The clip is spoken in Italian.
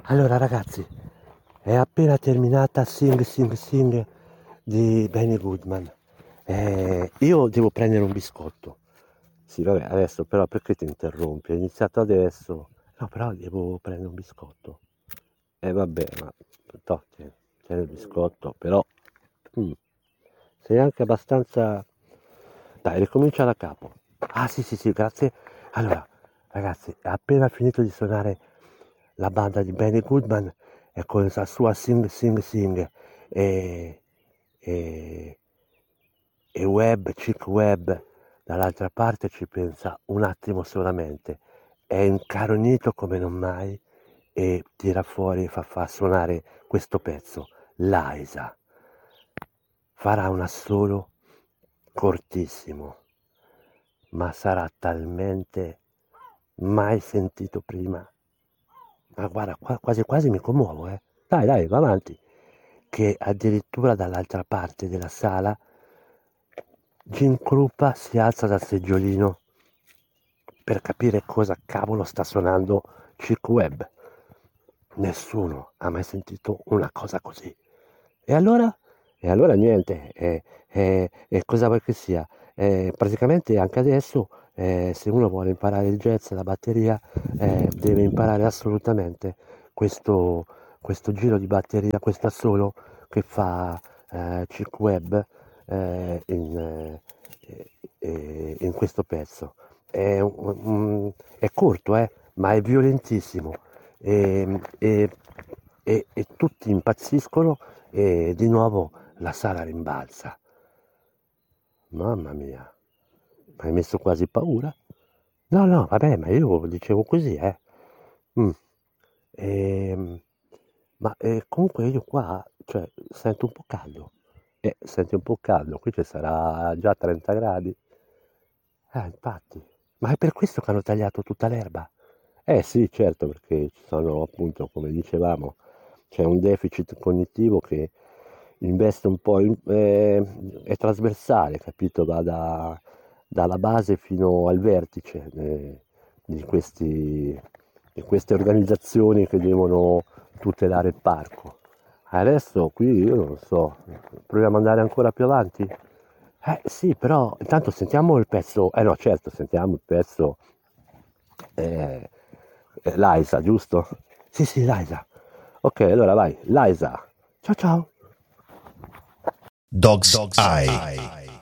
Allora ragazzi, è appena terminata Sing Sing Sing di Benny Goodman. Io devo prendere un biscotto. Sì, vabbè, adesso però perché ti interrompi? È iniziato adesso. No, però devo prendere un biscotto. Vabbè, ma toh, tieni il biscotto, però mm, sei anche abbastanza. Dai, ricomincia da capo. Ah, sì, sì, sì, grazie. Allora, ragazzi, è appena finito di suonare la banda di Benny Goodman e con la sua Sing Sing Sing e, e, e Webb, Chick Webb, dall'altra parte ci pensa un attimo solamente. È incaronito come non mai e tira fuori e fa suonare questo pezzo, Liza. Farà un assolo cortissimo, ma sarà talmente mai sentito prima. Ma guarda, quasi quasi mi commuovo, eh. Dai, dai, va avanti. Che addirittura dall'altra parte della sala Jim Krupa si alza dal seggiolino per capire cosa cavolo sta suonando Chick Webb. Nessuno ha mai sentito una cosa così. E allora? E allora niente, e cosa vuoi che sia? Praticamente anche adesso, se uno vuole imparare il jazz, la batteria, deve imparare assolutamente questo, questo giro di batteria, questo assolo che fa Chick Webb in questo pezzo. È corto, ma è violentissimo e, e- e tutti impazziscono e di nuovo la sala rimbalza. Mamma mia, mi hai messo quasi paura? No, no, vabbè, ma io dicevo così, eh. Mm. Ehm, ma comunque io qua, cioè, sento un po' caldo. Senti un po' caldo, qui ci sarà già 30 gradi. Infatti. Ma è per questo che hanno tagliato tutta l'erba? Eh sì, certo, perché ci sono appunto, come dicevamo, c'è un deficit cognitivo che investe un po', è trasversale, capito? Dalla base fino al vertice di di queste organizzazioni che devono tutelare il parco. Adesso qui io non so, proviamo ad andare ancora più avanti? Sì, però intanto sentiamo il pezzo, no certo, sentiamo il pezzo eh, Liza, giusto? Sì, sì, Liza. Ok, allora vai, Liza. Ciao ciao. Dog's Eye.